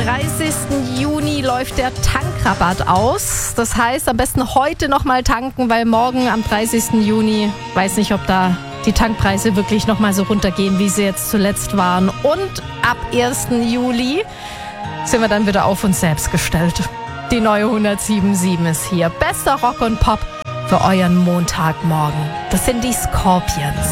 30. Juni läuft der Tankrabatt aus. Das heißt, am besten heute nochmal tanken, weil morgen am 30. Juni, weiß nicht, ob da die Tankpreise wirklich nochmal so runtergehen, wie sie jetzt zuletzt waren. Und ab 1. Juli sind wir dann wieder auf uns selbst gestellt. Die neue 107.7 ist hier. Bester Rock und Pop für euren Montagmorgen. Das sind die Scorpions.